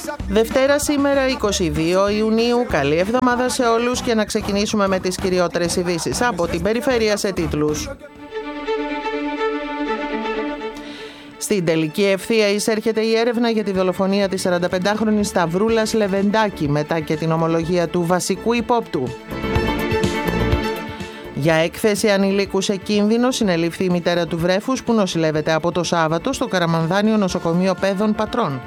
Δευτέρα σήμερα 22 Ιουνίου, καλή εβδομάδα σε όλους και να ξεκινήσουμε με τις κυριότερες ειδήσεις από την περιφέρεια σε τίτλους. Στην τελική ευθεία εισέρχεται η έρευνα για τη δολοφονία της 45χρονης Σταυρούλας Λεβεντάκη μετά και την ομολογία του βασικού υπόπτου. Για έκθεση ανηλίκου σε κίνδυνο συνελήφθη η μητέρα του βρέφους που νοσηλεύεται από το Σάββατο στο Καραμανδάνιο Νοσοκομείο Παιδών Πατρών.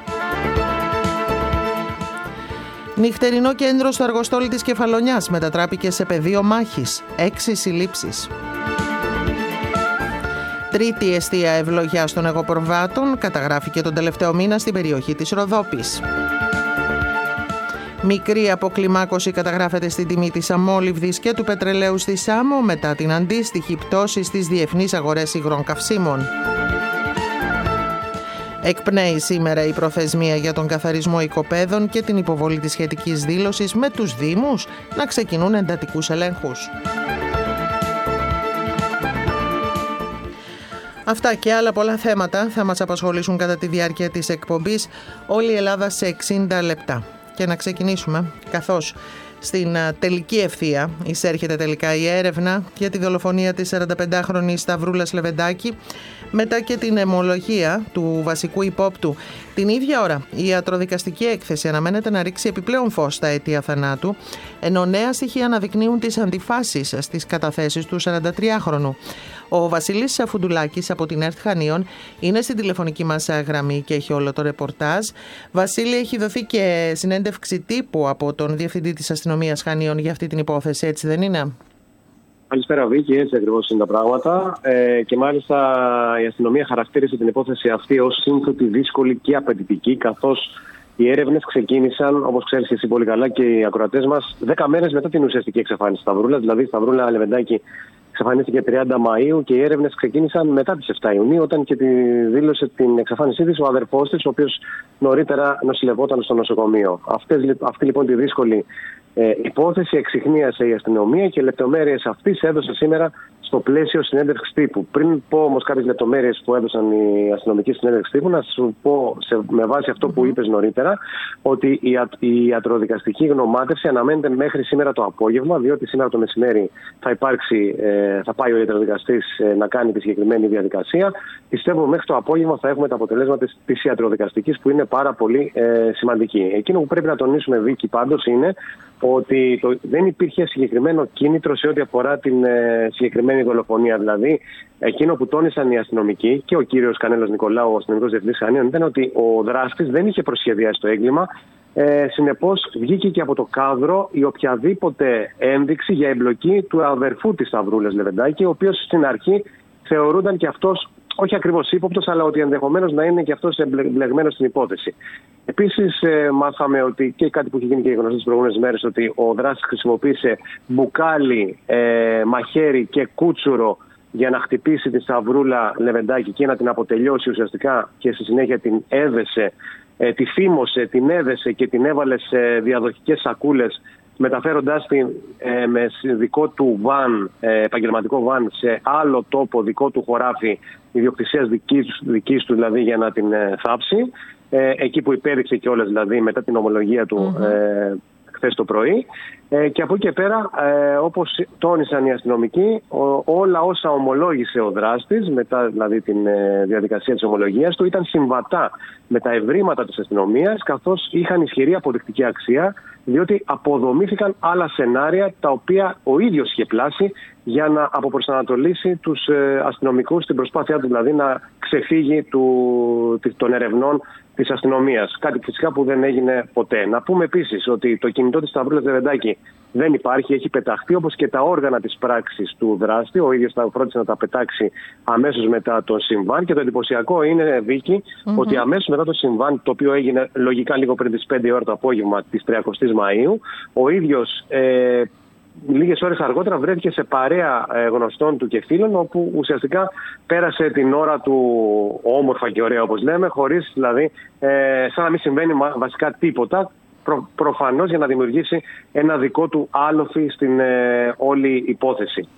Νυχτερινό κέντρο στο Αργοστόλι της Κεφαλονιάς μετατράπηκε σε πεδίο μάχης. 6 συλλήψεις. Τρίτη εστία ευλογιάς των εγωπροβάτων καταγράφηκε τον τελευταίο μήνα στην περιοχή της Ροδόπης. Μικρή αποκλιμάκωση καταγράφεται στην τιμή της αμόλυβδης και του πετρελαίου στη Σάμο μετά την αντίστοιχη πτώση στις διεθνείς αγορές υγρών καυσίμων. Εκπνέει σήμερα η προθεσμία για τον καθαρισμό οικοπαίδων και την υποβολή της σχετικής δήλωσης με τους Δήμους να ξεκινούν εντατικούς ελέγχους. Αυτά και άλλα πολλά θέματα θα μας απασχολήσουν κατά τη διάρκεια της εκπομπής «Όλη η Ελλάδα σε 60 λεπτά». Και να ξεκινήσουμε, καθώς στην τελική ευθεία εισέρχεται τελικά η έρευνα για τη δολοφονία της 45χρονης Σταυρούλας Λεβεντάκη μετά και την αιμολογία του βασικού υπόπτου. Την ίδια ώρα η ιατροδικαστική έκθεση αναμένεται να ρίξει επιπλέον φως στα αιτία θανάτου, ενώ νέα στοιχεία αναδεικνύουν τις αντιφάσεις στις καταθέσεις του 43χρονου. Ο Βασίλης Σαφουντουλάκης από την ΕΡΤ Χανίων είναι στην τηλεφωνική μας γραμμή και έχει όλο το ρεπορτάζ. Βασίλη, έχει δοθεί και συνέντευξη τύπου από τον Διευθυντή της Αστυνομίας Χανίων για αυτή την υπόθεση, έτσι δεν είναι? Καλησπέρα Βίκη, έτσι ακριβώς είναι τα πράγματα. Και μάλιστα η αστυνομία χαρακτήρισε την υπόθεση αυτή ως σύνθετη, δύσκολη και απαιτητική, καθώς οι έρευνες ξεκίνησαν, όπως ξέρεις εσύ πολύ καλά και οι ακροατές μας, 10 μέρες μετά την ουσιαστική εξαφάνιση της Σταυρούλας. Δηλαδή η Σταυρούλα Λεβεντάκη εξαφανίστηκε 30 Μαΐου και οι έρευνες ξεκίνησαν μετά τις 7 Ιουνίου, όταν και τη δήλωσε την εξαφάνισή της ο αδερφός της, ο οποίος νωρίτερα νοσηλευόταν στο νοσοκομείο. Αυτή λοιπόν τη δύσκολη υπόθεση εξιχνίασε η αστυνομία και λεπτομέρειες αυτής έδωσε σήμερα στο πλαίσιο συνέντευξης τύπου. Πριν πω όμως κάποιες λεπτομέρειες που έδωσαν οι αστυνομικοί συνέντευξης τύπου, να σου πω με βάση αυτό που είπες νωρίτερα, ότι η ιατροδικαστική γνωμάτευση αναμένεται μέχρι σήμερα το απόγευμα, διότι σήμερα το μεσημέρι θα πάει ο ιατροδικαστής να κάνει τη συγκεκριμένη διαδικασία. Πιστεύω μέχρι το απόγευμα θα έχουμε τα αποτελέσματα της ιατροδικαστικής, που είναι πάρα πολύ σημαντική. Εκείνο που πρέπει να τονίσουμε, Βίκη, πάντως είναι ότι δεν υπήρχε συγκεκριμένο κίνητρο σε ό,τι αφορά την συγκεκριμένη δολοφονία. Δηλαδή, εκείνο που τόνισαν οι αστυνομικοί και ο κύριος Κανέλος Νικολάου, ο αστυνομικός διευθυντής Χανίων, ήταν ότι ο δράστης δεν είχε προσχεδιάσει το έγκλημα. Συνεπώς, βγήκε και από το κάδρο η οποιαδήποτη ένδειξη για εμπλοκή του αδερφού της Σταυρούλας Λεβεντάκη, ο οποίος στην αρχή θεωρούνταν και αυτός όχι ακριβώς ύποπτος, αλλά ότι ενδεχομένως να είναι και αυτός εμπλεγμένος στην υπόθεση. Επίσης, μάθαμε ότι και κάτι που έχει γίνει και γνωστό τις προηγούμενες μέρες, ότι ο δράστης χρησιμοποίησε μπουκάλι, μαχαίρι και κούτσουρο για να χτυπήσει τη Σταυρούλα Λεβεντάκη και να την αποτελειώσει ουσιαστικά, και στη συνέχεια την έδεσε, τη θύμωσε, την έδεσε και την έβαλε σε διαδοχικές σακούλες, μεταφέροντάς την με δικό του βαν, επαγγελματικό βαν, σε άλλο τόπο, δικό του χωράφι ιδιοκτησίας δικής του, δηλαδή, για να την θάψει. Εκεί που υπέδειξε κιόλας, δηλαδή, μετά την ομολογία του χθες το πρωί. Και από εκεί και πέρα, όπως τόνισαν οι αστυνομικοί, όλα όσα ομολόγησε ο δράστης, μετά δηλαδή την διαδικασία της ομολογίας του, ήταν συμβατά με τα ευρήματα της αστυνομίας, καθώς είχαν ισχυρή αποδεικτική αξία, διότι αποδομήθηκαν άλλα σενάρια τα οποία ο ίδιος είχε πλάσει για να αποπροσανατολίσει τους αστυνομικούς στην προσπάθειά του, δηλαδή να ξεφύγει των ερευνών της αστυνομίας. Κάτι φυσικά που δεν έγινε ποτέ. Να πούμε επίσης ότι το κινητό της Σταυρούλας Λεβεντάκη δεν υπάρχει, έχει πεταχτεί, όπως και τα όργανα της πράξης του δράστη. Ο ίδιος θα φρόντισε να τα πετάξει αμέσως μετά το συμβάν. Και το εντυπωσιακό είναι, Βίκη, ότι αμέσως μετά το συμβάν, το οποίο έγινε λογικά λίγο πριν τις 5 ώρα το απόγευμα της 30ης Μαΐου, ο ίδιος λίγες ώρες αργότερα βρέθηκε σε παρέα γνωστών του και φίλων, όπου ουσιαστικά πέρασε την ώρα του όμορφα και ωραία, όπως λέμε, χωρίς δηλαδή σαν να μην συμβαίνει βασικά τίποτα, προφανώς για να δημιουργήσει ένα δικό του άλοθη στην όλη υπόθεση.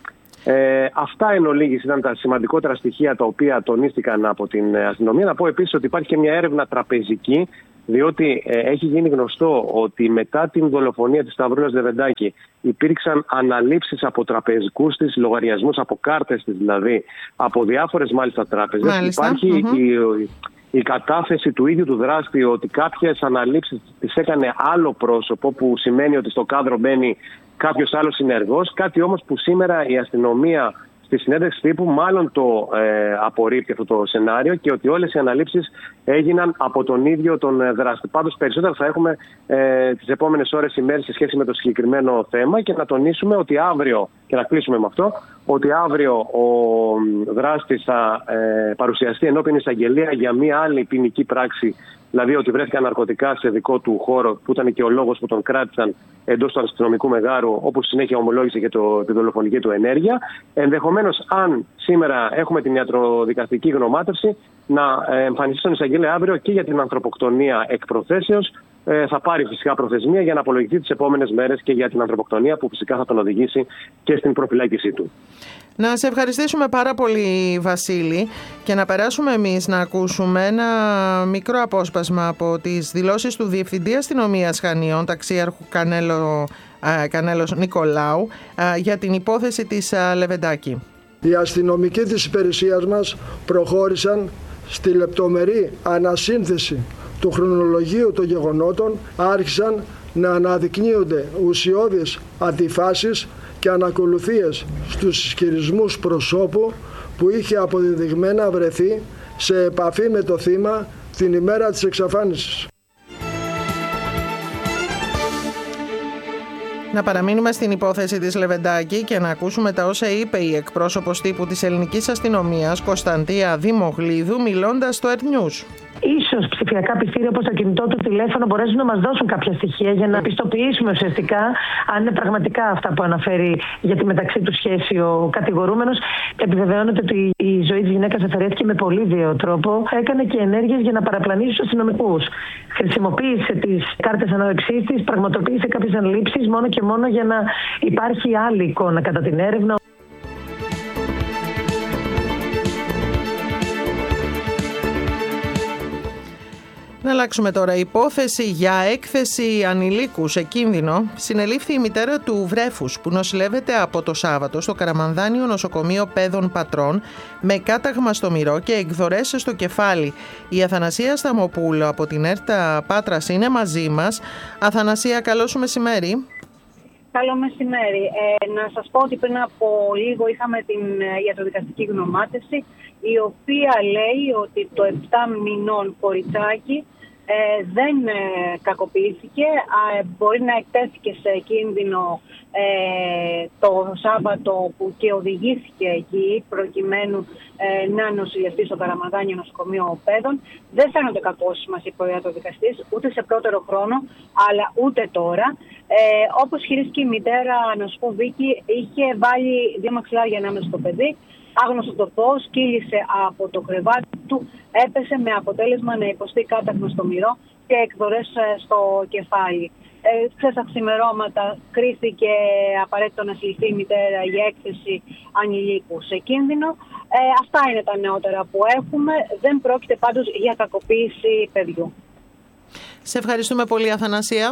Αυτά εν ολίγης ήταν τα σημαντικότερα στοιχεία τα οποία τονίστηκαν από την αστυνομία. Να πω επίσης ότι υπάρχει και μια έρευνα τραπεζική διότι έχει γίνει γνωστό ότι μετά την δολοφονία της Σταυρούλας Λεβεντάκη υπήρξαν αναλήψεις από τραπεζικούς της λογαριασμούς, από κάρτες της δηλαδή, από διάφορες μάλιστα τράπεζες. Υπάρχει η κατάθεση του ίδιου του δράστη ότι κάποιες αναλήψεις τις έκανε άλλο πρόσωπο, που σημαίνει ότι στο κάδρο μπαίνει κάποιος άλλος συνεργός, κάτι όμως που σήμερα η αστυνομία στη συνέντευξη τύπου μάλλον το απορρίπτει αυτό το σενάριο, και ότι όλες οι αναλήψεις έγιναν από τον ίδιο τον δράστη. Πάντως περισσότερα θα έχουμε τις επόμενες ώρες, ημέρες σε σχέση με το συγκεκριμένο θέμα, και να τονίσουμε ότι αύριο, και να κλείσουμε με αυτό, ότι αύριο ο δράστης θα παρουσιαστεί ενώπιον εισαγγελία για μία άλλη ποινική πράξη, δηλαδή ότι βρέθηκαν ναρκωτικά σε δικό του χώρο, που ήταν και ο λόγος που τον κράτησαν εντός του αστυνομικού μεγάρου, όπου συνέχεια ομολόγησε και τη δολοφονική του ενέργεια. Ενδεχομένως, αν σήμερα έχουμε την ιατροδικαστική γνωμάτευση, να εμφανιστεί στον εισαγγελέα αύριο και για την ανθρωποκτονία εκ προθέσεως. Θα πάρει φυσικά προθεσμία για να απολογηθεί τις επόμενες μέρες και για την ανθρωποκτονία, που φυσικά θα τον οδηγήσει και στην προφυλάκησή του. Να σε ευχαριστήσουμε πάρα πολύ, Βασίλη, και να περάσουμε εμείς να ακούσουμε ένα μικρό απόσπασμα από τις δηλώσεις του Διευθυντή Αστυνομίας Χανίων, ταξίαρχου Κανέλος Νικολάου, για την υπόθεση της Λεβεντάκη. Οι αστυνομικοί της υπηρεσίας μας προχώρησαν στη λεπτομερή ανασύνθεση του χρονολογίου των γεγονότων, άρχισαν να αναδεικνύονται ουσιώδεις αντιφάσεις και ανακολουθίες στους ισχυρισμούς προσώπου που είχε αποδεδειγμένα βρεθεί σε επαφή με το θύμα την ημέρα της εξαφάνισης. Να παραμείνουμε στην υπόθεση της Λεβεντάκη και να ακούσουμε τα όσα είπε η εκπρόσωπος τύπου της ελληνικής αστυνομίας, Κωνσταντία Δημογλίδου, μιλώντας στο Earth-News. Ίσως ψηφιακά πιστήρια όπως το κινητό του τηλέφωνο μπορέσουν να μας δώσουν κάποια στοιχεία για να πιστοποιήσουμε ουσιαστικά αν είναι πραγματικά αυτά που αναφέρει για τη μεταξύ του σχέση ο κατηγορούμενος. Επιβεβαιώνεται ότι η ζωή της γυναίκας αφαιρέθηκε με πολύ βίαιο τρόπο. Έκανε και ενέργειες για να παραπλανήσει τους αστυνομικούς. Χρησιμοποίησε τις κάρτες ανάρρευσής της, πραγματοποίησε κάποιες αναλήψεις μόνο και μόνο για να υπάρχει άλλη εικόνα κατά την έρευνα. Να αλλάξουμε τώρα. Η υπόθεση για έκθεση ανηλίκου σε κίνδυνο συνελήφθη η μητέρα του βρέφους που νοσηλεύεται από το Σάββατο στο Καραμανδάνιο Νοσοκομείο Παιδών Πατρών με κάταγμα στο μυρό και εκδορές στο κεφάλι. Η Αθανασία Σταμοπούλου από την ΕΡΤΑ Πάτρας είναι μαζί μας. Αθανασία, καλό σου μεσημέρι. Καλό μεσημέρι. Να σας πω ότι πριν από λίγο είχαμε την ιατροδικαστική γνωμάτευση, η οποία λέει ότι το 7 μηνών κοριτσάκι δεν κακοποιήθηκε, μπορεί να εκτέθηκε σε κίνδυνο το Σάββατο που και οδηγήθηκε εκεί προκειμένου να νοσηλευτεί στο Καραμανδάνιο Νοσοκομείο Παιδών. Δεν φαίνονται κακώσεις, μας είπε ο ιατροδικαστής, ούτε σε πρώτερο χρόνο, αλλά ούτε τώρα. Όπως χειρίστηκε η μητέρα, να σου πω, Βίκη, είχε βάλει 2 μαξιλάρια ανάμεσα στο παιδί, άγνωστο το πώς, κύλησε από το κρεβάτι του, έπεσε με αποτέλεσμα να υποστεί κάταγμα στο μυρό και εκδορές στο κεφάλι. Στα ξημερώματα κρίθηκε απαραίτητο να συλληφθεί η μητέρα για έκθεση ανηλίκου σε κίνδυνο. Αυτά είναι τα νεότερα που έχουμε. Δεν πρόκειται πάντως για κακοποίηση παιδιού. Σε ευχαριστούμε πολύ, Αθανασία.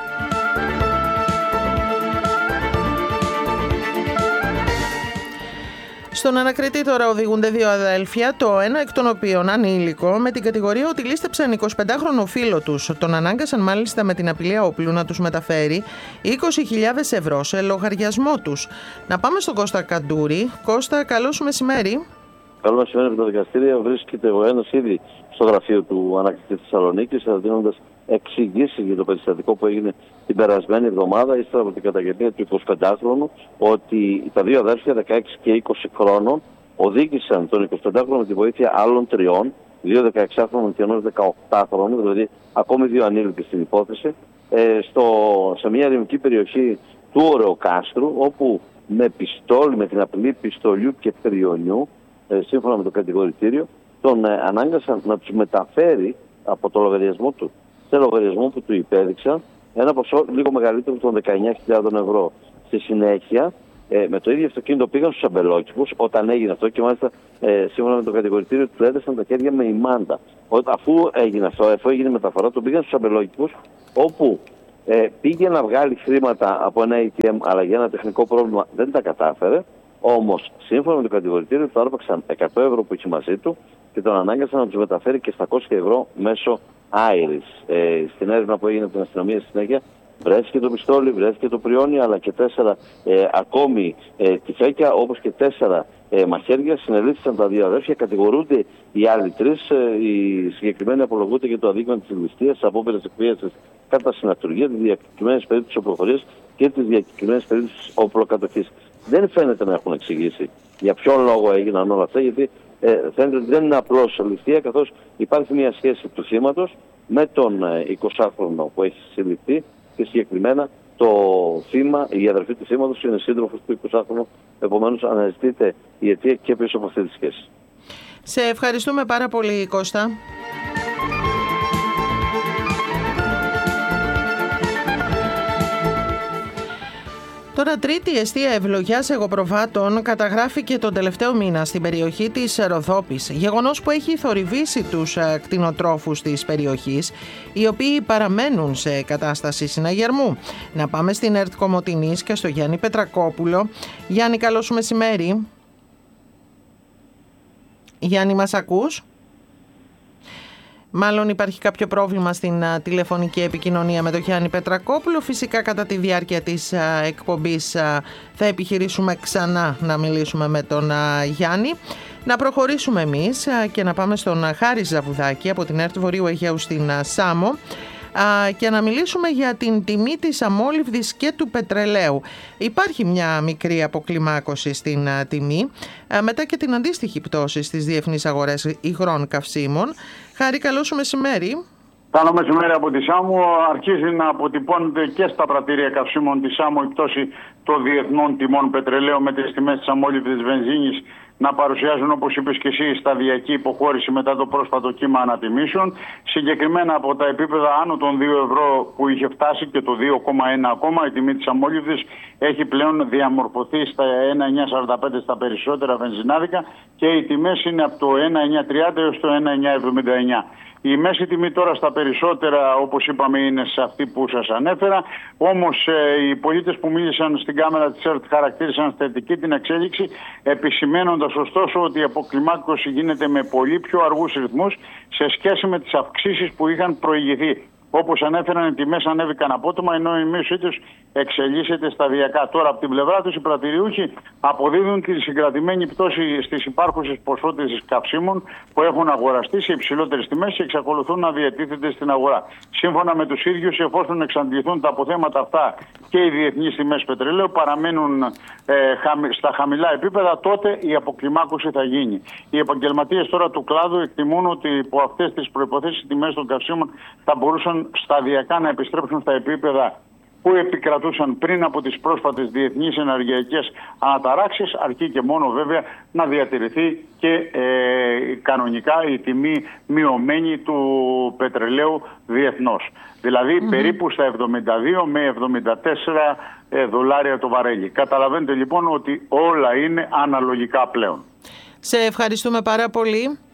Στον ανακριτή τώρα οδηγούνται 2 αδέλφια, το ένα εκ των οποίων ανήλικο, με την κατηγορία ότι λίστεψαν 25χρονο φίλο τους. Τον ανάγκασαν μάλιστα με την απειλή όπλου να τους μεταφέρει 20.000 ευρώ σε λογαριασμό τους. Να πάμε στον Κώστα Καντούρη. Κώστα, καλό σου μεσημέρι. Καλό μεσημέρι από το δικαστήριο. Βρίσκεται ο ένας ήδη στο γραφείο του ανακριτή της Θεσσαλονίκης, δίνοντας εξηγήσεις για το περιστατικό που έγινε την περασμένη εβδομάδα, ύστερα από την καταγγελία του 25χρονου, ότι τα 2 αδέρφια 16 και 20 χρόνων οδήγησαν τον 25χρονο με τη βοήθεια άλλων 3, 2 16χρονων και ενός 18χρονου, δηλαδή ακόμη 2 ανήλικοι στην υπόθεση, σε μια ερημική περιοχή του Ωρεοκάστρου, όπου με την απειλή πιστολιού και πριονιού, σύμφωνα με το κατηγορητήριο, τον ανάγκασαν να τους μεταφέρει από το λογαριασμό του σε λογαριασμό που του υπέδειξαν ένα ποσό λίγο μεγαλύτερο των 19.000 ευρώ. Στη συνέχεια με το ίδιο αυτοκίνητο πήγαν στους αμπελόκηπους όταν έγινε αυτό και μάλιστα σύμφωνα με το κατηγορητήριο του έδεσαν τα χέρια με ημάντα. Αφού έγινε αυτό, αφού έγινε μεταφορά, το πήγαν στους αμπελόκηπους όπου πήγε να βγάλει χρήματα από ένα ATM, αλλά για ένα τεχνικό πρόβλημα δεν τα κατάφερε. Όμως, σύμφωνα με το κατηγορητήριο, του άρπαξαν 100 ευρώ που είχε μαζί του και τον ανάγκασαν να τους μεταφέρει και 700 ευρώ μέσω Άιρις. Στην έρευνα που έγινε από την αστυνομία στη συνέχεια, βρέθηκε το πιστόλι, βρέθηκε το πριόνι, αλλά και 4 ακόμη τυφέκια, όπως και 4 μαχαίρια. Συνελήφθησαν τα 2 αδέρφια, κατηγορούνται οι άλλοι 3. Οι συγκεκριμένοι απολογούνται για το αδίκημα της ληστείας, της απόπειρας εκβίασης κατά συναυτουργία, τις διακεκριμένες περίπτωσης οπλοφορίας και τις διακεκριμένες περίπτωσης οπλοκατοχής. Δεν φαίνεται να έχουν εξηγήσει για ποιον λόγο έγιναν όλα αυτά, γιατί φαίνεται ότι δεν είναι απλώς ληστεία, καθώς υπάρχει μια σχέση του θύματος με τον 20χρονο που έχει συλληφθεί και συγκεκριμένα το θύμα, η αδερφή του θύματος είναι σύντροφος του 20χρονου, επομένως αναζητείται η αιτία και πίσω από αυτή τη σχέση. Σε ευχαριστούμε πάρα πολύ, Κώστα. Τώρα, τρίτη εστία ευλογιάς εγωπροβάτων καταγράφηκε τον τελευταίο μήνα στην περιοχή της Ροδόπης, γεγονός που έχει θορυβήσει τους κτηνοτρόφους της περιοχής, οι οποίοι παραμένουν σε κατάσταση συναγερμού. Να πάμε στην ΕΡΤ Κομοτηνής και στο Γιάννη Πετρακόπουλο. Γιάννη, καλώς σου μεσημέρι. Γιάννη, μας ακούς? Μάλλον υπάρχει κάποιο πρόβλημα στην τηλεφωνική επικοινωνία με τον Γιάννη Πετρακόπουλο. Φυσικά κατά τη διάρκεια της εκπομπής θα επιχειρήσουμε ξανά να μιλήσουμε με τον Γιάννη. Να προχωρήσουμε εμείς και να πάμε στον Χάρη Ζαβουδάκη από την ΕΡΤ Βορείου Αιγαίου στην Σάμο και να μιλήσουμε για την τιμή της αμόλυβδης και του πετρελαίου. Υπάρχει μια μικρή αποκλιμάκωση στην τιμή μετά και την αντίστοιχη πτώση στις διεθνείς αγορές υγρών καυσίμων. Χάρη, καλό σου μεσημέρι. Καλό μεσημέρι από τη Σάμο. Αρχίζει να αποτυπώνεται και στα πρατήρια καυσίμων της Σάμο η πτώση των διεθνών τιμών πετρελαίου, με τις τιμές της αμόλυβδης βενζίνης να παρουσιάζουν, όπως είπες και εσύ, σταδιακή υποχώρηση μετά το πρόσφατο κύμα ανατιμήσεων. Συγκεκριμένα από τα επίπεδα άνω των 2 ευρώ που είχε φτάσει και το 2,1 ακόμα, η τιμή της αμόλυβδης έχει πλέον διαμορφωθεί στα 1,945 στα περισσότερα βενζινάδικα και οι τιμές είναι από το 1,930 έως το 1,979. Η μέση τιμή τώρα στα περισσότερα, όπως είπαμε, είναι σε αυτή που σας ανέφερα. Όμως οι πολίτες που μίλησαν στην κάμερα της ΕΡΤ χαρακτήρισαν θετική την εξέλιξη, επισημαίνοντας ωστόσο ότι η αποκλιμάκωση γίνεται με πολύ πιο αργούς ρυθμούς σε σχέση με τις αυξήσεις που είχαν προηγηθεί. Όπως ανέφεραν, οι τιμές ανέβηκαν απότομα, ενώ η μείωσή τους εξελίσσεται σταδιακά. Τώρα, από την πλευρά τους, οι πρατηριούχοι αποδίδουν τη συγκρατημένη πτώση στις υπάρχουσες ποσότητες καυσίμων που έχουν αγοραστεί σε υψηλότερες τιμές και εξακολουθούν να διατίθενται στην αγορά. Σύμφωνα με τους ίδιους, εφόσον εξαντληθούν τα αποθέματα αυτά και οι διεθνείς τιμές πετρελαίου παραμένουν στα χαμηλά επίπεδα, τότε η αποκλιμάκωση θα γίνει. Οι επαγγελματίες τώρα του κλάδου εκτιμούν ότι υπό αυτές τις προϋποθέσεις οι τιμές των καυσίμων θα μπορούσαν σταδιακά να επιστρέψουν στα επίπεδα που επικρατούσαν πριν από τις πρόσφατες διεθνείς ενεργειακές αναταράξεις, αρκεί και μόνο βέβαια να διατηρηθεί και κανονικά η τιμή μειωμένη του πετρελαίου διεθνώς. Δηλαδή περίπου στα 72 με 74 δολάρια το βαρέλι. Καταλαβαίνετε λοιπόν ότι όλα είναι αναλογικά πλέον. Σε ευχαριστούμε πάρα πολύ.